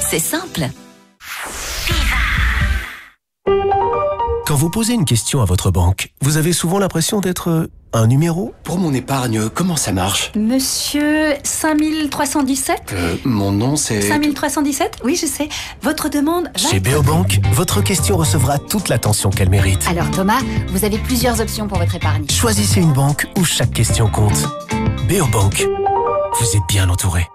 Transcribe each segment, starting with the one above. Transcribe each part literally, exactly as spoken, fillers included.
C'est simple. Quand vous posez une question à votre banque, vous avez souvent l'impression d'être un numéro ? Pour mon épargne, comment ça marche ? Monsieur cinq mille trois cent dix-sept ? Euh, mon nom c'est... cinq mille trois cent dix-sept ? Oui, je sais. Votre demande va Chez être... Beobank, votre question recevra toute l'attention qu'elle mérite. Alors Thomas, vous avez plusieurs options pour votre épargne. Choisissez une banque où chaque question compte. Beobank, vous êtes bien entouré.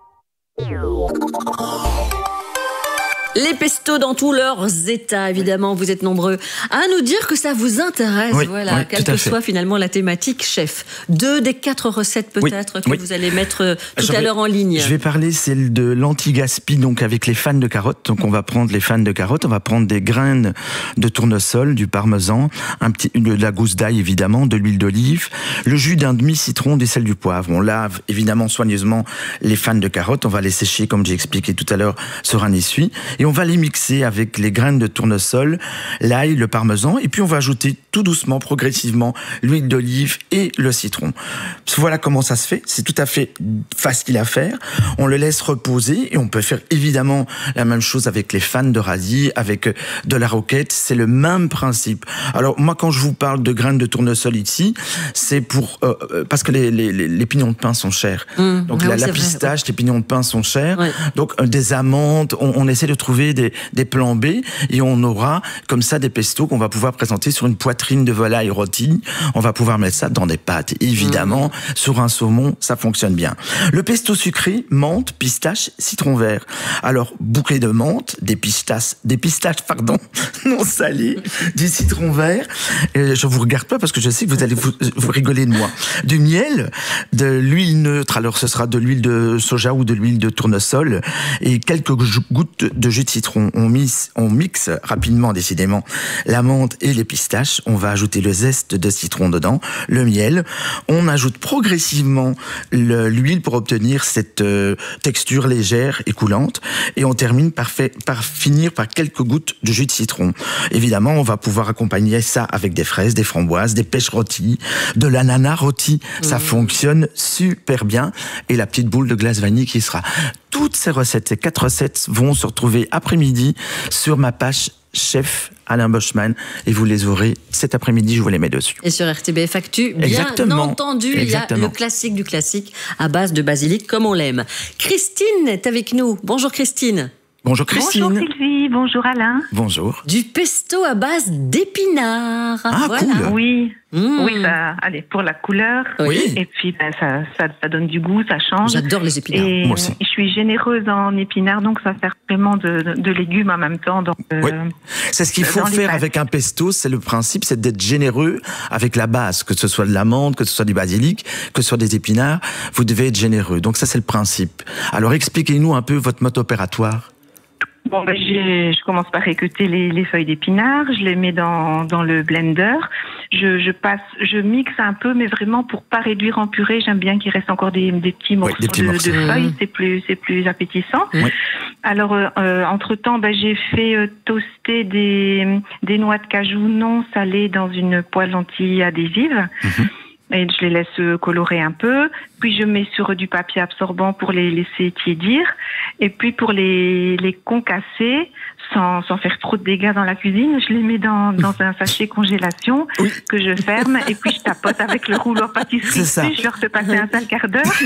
Les pestos dans tous leurs états, évidemment, vous êtes nombreux à nous dire que ça vous intéresse, oui, voilà, oui, quelle que soit finalement la thématique, chef. Deux des quatre recettes peut-être oui, que oui. vous allez mettre tout je à vais, l'heure en ligne. Je vais parler celle de l'anti-gaspi, donc avec les fans de carottes. Donc on va prendre les fans de carottes, on va prendre des graines de tournesol, du parmesan, un petit, de la gousse d'ail évidemment, de l'huile d'olive, le jus d'un demi-citron, des sels du poivre. On lave évidemment soigneusement les fans de carottes, on va les sécher comme j'ai expliqué tout à l'heure sur un essuie. Et on va les mixer avec les graines de tournesol, l'ail, le parmesan, et puis on va ajouter tout doucement, progressivement, l'huile d'olive et le citron. Voilà comment ça se fait. C'est tout à fait facile à faire. On le laisse reposer et on peut faire évidemment la même chose avec les fans de radis, avec de la roquette. C'est le même principe. Alors moi, quand je vous parle de graines de tournesol ici, c'est pour euh, parce que les, les, les pignons de pain sont chers. Mmh, Donc oui, la, la pistache, vrai, les pignons de pain sont chers. Ouais. Donc euh, des amandes, on, on essaie de trouver des des plans B et on aura comme ça des pestos qu'on va pouvoir présenter sur une poitrine de volaille rôtie. On va pouvoir mettre ça dans des pâtes. Évidemment, mmh. sur un saumon, ça fonctionne bien. Le pesto sucré, menthe, pistache, citron vert. Alors, bouquet de menthe, des pistaches, des pistaches, pardon, non salées, du citron vert. Et je vous regarde pas parce que je sais que vous allez vous, vous rigoler de moi. Du miel, de l'huile neutre. Alors, ce sera de l'huile de soja ou de l'huile de tournesol et quelques gouttes de jus de citron. On mixe, on mixe rapidement, décidément, la menthe et les pistaches. On va ajouter le zeste de citron dedans, le miel. On ajoute progressivement le, l'huile pour obtenir cette euh, texture légère et coulante. Et on termine par, fait, par finir par quelques gouttes de jus de citron. Évidemment, on va pouvoir accompagner ça avec des fraises, des framboises, des pêches rôties, de l'ananas rôti. Mmh. Ça fonctionne super bien. Et la petite boule de glace vanille qui sera. Toutes ces recettes, ces quatre recettes vont se retrouver après-midi sur ma page chef Alain Boschman et vous les aurez cet après-midi, je vous les mets dessus. Et sur R T B F Actu, bien Exactement. entendu, Exactement. il y a le classique du classique à base de basilic comme on l'aime. Christine est avec nous. Bonjour Christine. Bonjour Christine. Bonjour Sylvie, bonjour Alain. Bonjour. Du pesto à base d'épinards. Ah voilà. Cool. Oui, mmh. oui, ça, allez, pour la couleur. Oui. Et puis ben, ça, ça, ça donne du goût, ça change. J'adore les épinards. Et moi aussi. Je suis généreuse en épinards, donc ça sert vraiment de, de, de légumes en même temps. Donc, oui. euh, c'est ce qu'il faut faire avec un pesto, c'est le principe, c'est d'être généreux avec la base, que ce soit de l'amande, que ce soit du basilic, que ce soit des épinards, vous devez être généreux. Donc ça c'est le principe. Alors expliquez-nous un peu votre mode opératoire. Bon, ben, j'ai, je commence par équeuter les, les feuilles d'épinards, je les mets dans, dans le blender, je, je passe, je mixe un peu, mais vraiment pour pas réduire en purée, j'aime bien qu'il reste encore des, des petits morceaux, oui, des petits de, morceaux. de feuilles, c'est plus, c'est plus appétissant. Oui. Alors, euh, entre temps, ben, j'ai fait euh, toaster des, des noix de cajou non salées dans une poêle anti-adhésive. Mm-hmm. Et je les laisse colorer un peu. Puis je mets sur du papier absorbant pour les laisser tiédir. Et puis pour les, les concasser, sans, sans faire trop de dégâts dans la cuisine, je les mets dans, dans un sachet congélation oui. que je ferme. Et puis je tapote avec le rouleau pâtisserie dessus. Je leur fais passer un sale quart d'heure.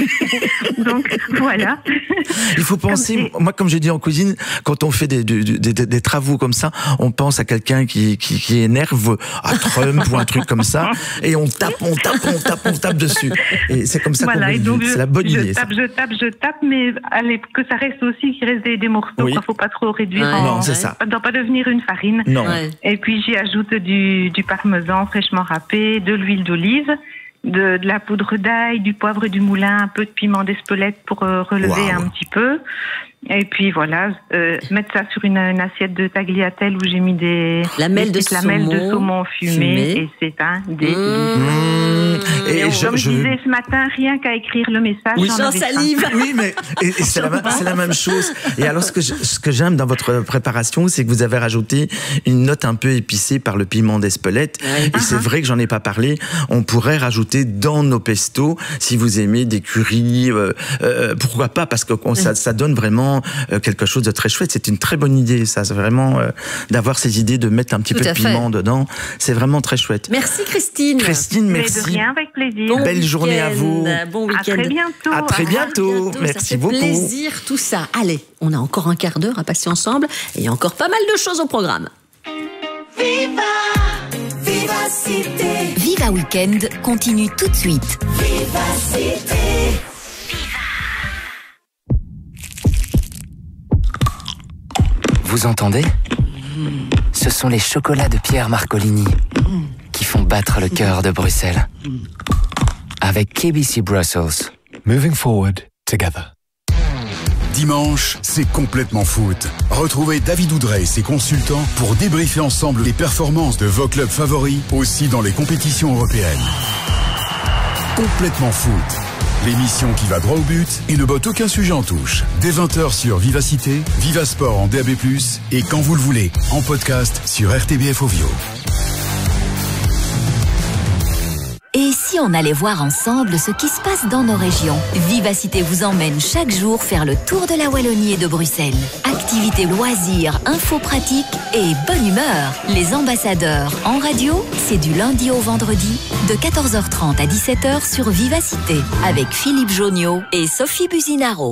Donc voilà. Il faut penser, comme moi comme j'ai dit en cuisine, quand on fait des, des, des, des travaux comme ça, on pense à quelqu'un qui, qui, qui énerve à Trump ou un truc comme ça. Et on tape, on tape, on tape, on tape dessus. Et c'est comme ça voilà, qu'on donc c'est la bonne je idée. Tape, je tape, je tape, mais allez, que ça reste aussi, qu'il reste des, des morceaux. Il oui. ne faut pas trop réduire. Ouais, en, non, c'est ça. Ça ne doit pas devenir une farine. Non. Ouais. Et puis j'y ajoute du, du parmesan fraîchement râpé, de l'huile d'olive, de, de la poudre d'ail, du poivre du moulin, un peu de piment d'Espelette pour euh, relever wow. un petit peu. Et puis voilà, euh, mettre ça sur une, une assiette de tagliatelle où j'ai mis des lamelles de, lamelles saumon, de saumon fumé, fumé et c'est un délice. Mmh. Et, et je, comme je disais ce matin, rien qu'à écrire le message, oui, j'en salive. Oui, mais et, et c'est, la, c'est la même chose. Et alors ce que, je, ce que j'aime dans votre préparation, c'est que vous avez rajouté une note un peu épicée par le piment d'Espelette. Ouais. Et uh-huh. c'est vrai que j'en ai pas parlé. On pourrait rajouter dans nos pestos, si vous aimez des currys, euh, euh, pourquoi pas, parce que on, ça, ça donne vraiment vraiment euh, quelque chose de très chouette. C'est une très bonne idée, ça. C'est vraiment euh, d'avoir ces idées de mettre un petit Tout peu de piment fait. dedans. C'est vraiment très chouette. Merci Christine. Christine, merci. Mais de rien, avec plaisir. Bon Belle journée à vous. Bon week-end. À très bientôt. À très bientôt. bientôt. Merci ça fait beaucoup. Plaisir tout ça. Allez, on a encore un quart d'heure à passer ensemble et il y a encore pas mal de choses au programme. Viva, Vivacité. Viva Weekend continue tout de suite. Vivacité. Vous entendez? Ce sont les chocolats de Pierre Marcolini qui font battre le cœur de Bruxelles. Avec K B C Brussels. Moving forward together. Dimanche, c'est complètement foot. Retrouvez David Oudrey et ses consultants pour débriefer ensemble les performances de vos clubs favoris, aussi dans les compétitions européennes. Complètement foot. L'émission qui va droit au but et ne botte aucun sujet en touche. Dès vingt heures sur Vivacité, Vivasport en D A B plus, et quand vous le voulez, en podcast sur R T B F Ovio. Et si on allait voir ensemble ce qui se passe dans nos régions? Vivacité vous emmène chaque jour faire le tour de la Wallonie et de Bruxelles. Activités, loisirs, infos pratiques et bonne humeur. Les ambassadeurs en radio, c'est du lundi au vendredi de quatorze heures trente à dix-sept heures sur Vivacité avec Philippe Joniot et Sophie Buzinaro.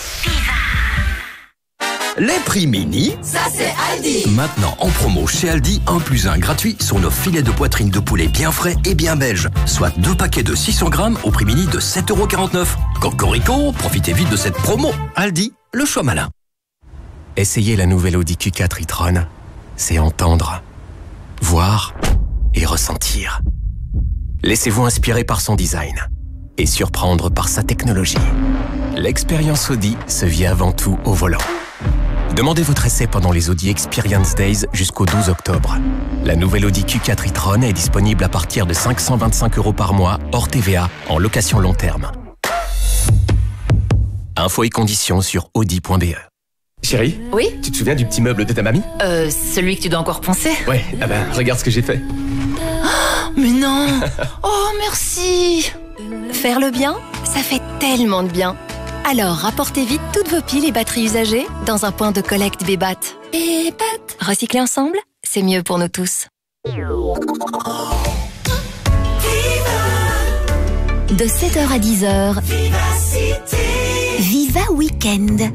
Les prix mini, ça c'est Aldi. Maintenant en promo chez Aldi, un plus un gratuit sur nos filets de poitrine de poulet bien frais et bien belges. Soit deux paquets de six cents grammes au prix mini de sept euros quarante-neuf. Cocorico, profitez vite de cette promo. Aldi, le choix malin. Essayez la nouvelle Audi Q quatre e-tron. C'est entendre, voir et ressentir. Laissez-vous inspirer par son design et surprendre par sa technologie. L'expérience Audi se vit avant tout au volant. Demandez votre essai pendant les Audi Experience Days jusqu'au douze octobre. La nouvelle Audi Q quatre e-tron est disponible à partir de cinq cent vingt-cinq euros par mois, hors T V A, en location long terme. Infos et conditions sur audi point b e. Chérie? Oui? Tu te souviens du petit meuble de ta mamie? Euh, celui que tu dois encore poncer? Ouais, ah ben, regarde ce que j'ai fait. Oh, mais non! Oh, merci! Faire le bien, ça fait tellement de bien. Alors, rapportez vite toutes vos piles et batteries usagées dans un point de collecte Bébat. Bébat. Recycler ensemble, c'est mieux pour nous tous. De sept heures à dix heures, Vivacité. Viva Weekend.